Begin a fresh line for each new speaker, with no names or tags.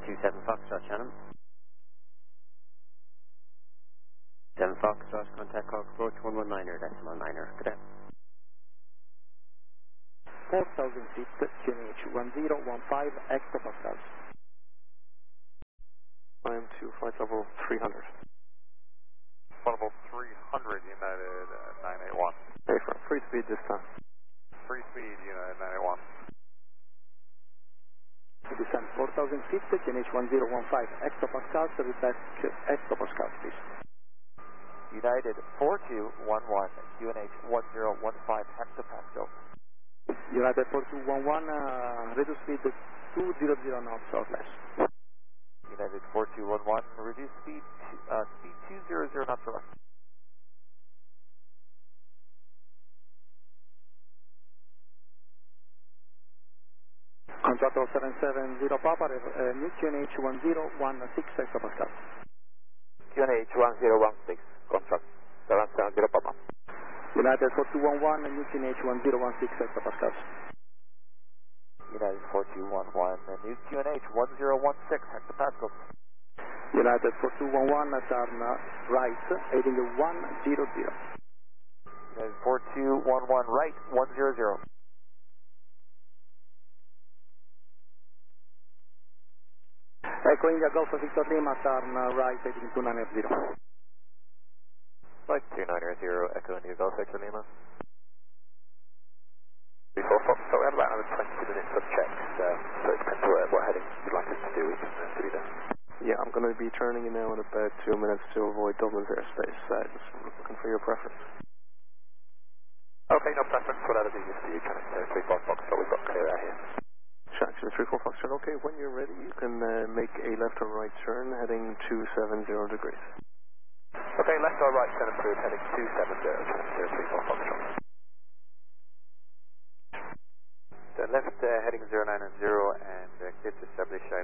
27 Foxtrot, Shannon. 7 Foxtrot, contact call approach 119er, decimal 9er. Good day.
4,000 feet, QNH 1015 hectopascals.
Climb to flight level 300.
Level 300, United 981.
Hey, for free speed this time.
Free speed, United 981.
Descend 4,000 feet, QNH 1015 hectopascals, reback hectopascals, please.
United 4211, QNH 1015 hectopascals.
United 4211, reduce speed 200 knots or less.
United 4211, reduce speed, speed 200 knots or less.
Contact 770 Papa, new QNH 1016 hectopascals.
QNH 1016, contract 770 Papa.
United 4211, new QNH 1016 hectopascals.
United 4211, new QNH 1016 hectopascals.
United 4211, turn right, heading 100.
United 4211, right, 100.
Echo India Golf Victor Lima, turn right, heading 290.
Flight 290, Echo India Golf Victor Lima.
Before Fox, so we have about another 20 minutes of checks, so it depends what heading you'd like us to do, we can do that.
Yeah, I'm going to be turning in now in about 2 minutes to avoid Dublin's airspace. Just looking for your preference.
Okay, no preference, whatever's easiest for you, kind of 3-4 Fox, so we've got clear out here.
Action 3-4 Foxtrot, okay, when you're ready you can make a left or right turn heading 270 degrees.
Okay, left or right turn approved, heading 270, 3-4 Foxtrot.
The left heading 090 and clear to establish